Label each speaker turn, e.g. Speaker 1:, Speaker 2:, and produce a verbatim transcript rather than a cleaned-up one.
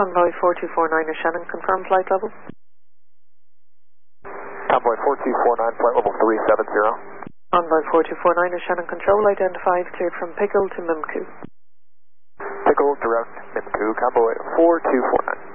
Speaker 1: Convoy four two four nine is Shannon, confirm flight level.
Speaker 2: Convoy four two four nine, flight level three seven zero.
Speaker 1: Convoy four two four nine is Shannon, control identified, cleared from Pickle to Mimku.
Speaker 2: Pickle, direct, Mimku, Convoy four two four nine.